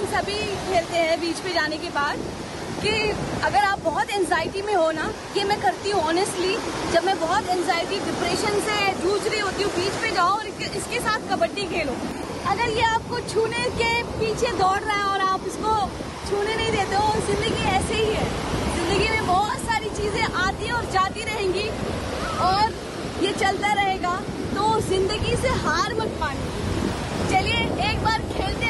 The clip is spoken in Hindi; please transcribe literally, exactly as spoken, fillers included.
सभी खेलते हैं बीच पे जाने के बाद, कि अगर आप बहुत एंजाइटी में हो ना, ये मैं करती हूँ ऑनेस्टली, जब मैं बहुत एंजाइटी डिप्रेशन से जूझ रही होती हूँ, बीच पे जाओ और इसके साथ कबड्डी खेलो। अगर ये आपको छूने के पीछे दौड़ रहा है और आप इसको छूने नहीं देते हो, जिंदगी ऐसे ही है। जिंदगी में बहुत सारी चीजें आती और जाती रहेंगी और ये चलता रहेगा, तो जिंदगी से हार मत मानिए। चलिए एक बार खेलते